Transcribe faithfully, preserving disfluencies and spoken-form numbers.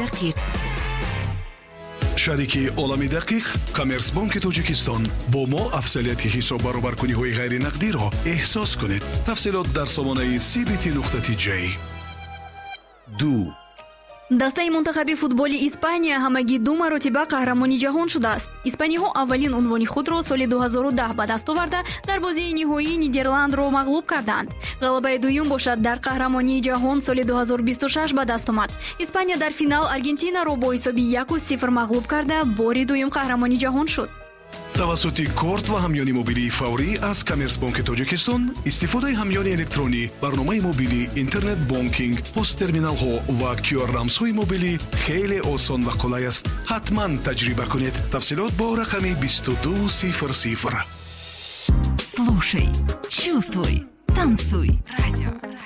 دقیق. شریکی عالمی دقیق کامرسبانک تاجیکستان با ما افضلیت حساب برابرکنی‌های غیر نقدی را احساس کنید. تفصیلات در سامانه سی بی تی نقطه تی جی. دو дастаи мунтахаби футболи Испания ҳамагӣ ду маротиба қаҳрамони ҷаҳон шудааст. испаниҳо аввалин унвони худро соли ду ҳазору даҳ ба даст оварда дар бозии ниҳоӣ Нидерландро мағлуб карданд. ғалабаи дуюм бошад дар қаҳрамонии ҷаҳон соли ду ҳазору бисту шаш ба даст омад. испания дар финал Аргентинаро бо ҳисоби яку сифр мағлуб карда бори дуюм қаҳрамони ҷаҳон шуд. тавассути корт ва ҳамёни мобилии фаврӣ аз Коммерсбанки Тоҷикистон, истифодаи ҳамёни электронӣ, барномаи мобилӣ, интернет бонкинг, посттерминалҳо ва кю ар рамзҳои мобилӣ хеле осон ва қулай аст. ҳатман таҷриба кунед. тафсилот бо рақами бисту ду сифр сифр. Слушай, чувствуй, танцуй. Радио